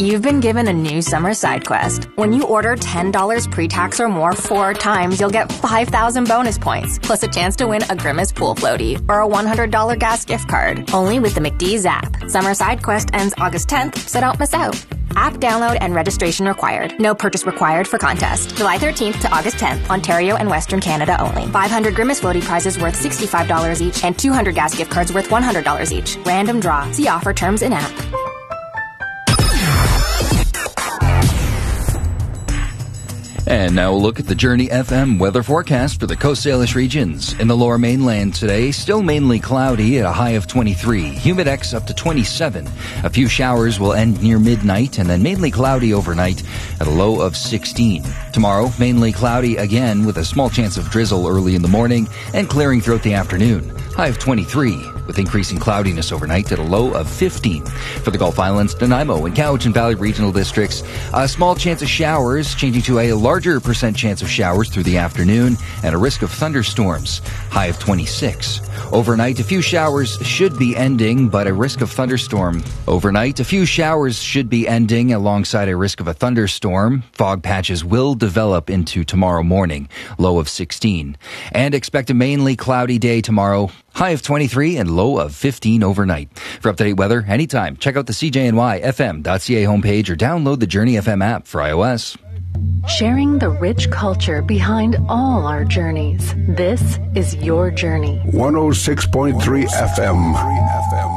You've been given a new summer side quest. When you order $10 pre-tax or more 4 times, you'll get 5,000 bonus points, plus a chance to win a Grimace pool floaty or a $100 gas gift card. Only with the McDee's app. Summer side quest ends August 10th, so don't miss out. App download and registration required. No purchase required for contest. July 13th to August 10th, Ontario and Western Canada only. 500 Grimace floaty prizes worth $65 each and 200 gas gift cards worth $100 each. Random draw. See offer terms in app. And now we'll look at the Journey FM weather forecast for the Coast Salish regions. In the lower mainland today, still mainly cloudy at a high of 23. Humidex up to 27. A few showers will end near midnight and then mainly cloudy overnight at a low of 16. Tomorrow, mainly cloudy again with a small chance of drizzle early in the morning and clearing throughout the afternoon. High of 23 with increasing cloudiness overnight at a low of 15. For the Gulf Islands, Nanaimo and Cowichan Valley regional districts, a small chance of showers changing to a larger percent chance of showers through the afternoon and a risk of thunderstorms. High of 26. Overnight, a few showers should be ending, but a risk of thunderstorm. Overnight, a few showers should be ending alongside a risk of a thunderstorm. Fog patches will develop into tomorrow morning. Low of 16. And expect a mainly cloudy day tomorrow. High of 23 and low of 15 overnight. For up-to-date weather, anytime, check out the CJNYFM.ca homepage or download the Journey FM app for iOS. Sharing the rich culture behind all our journeys. This is your journey. 106.3 FM.